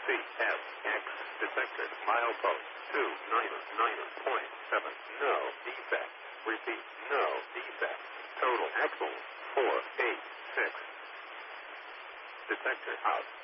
CFX detected. Milepost 299.7. No defect. Repeat, no defect. Total axle 486. Detector out.